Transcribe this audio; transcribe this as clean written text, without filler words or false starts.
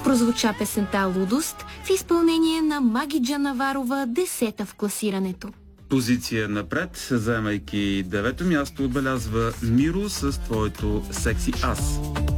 Прозвуча песента "Лудост" в изпълнение на Магиджа Наварова, 10-та в класирането. Позиция напред, заемайки 9-то място, отбелязва Миро с "Твоето секси аз".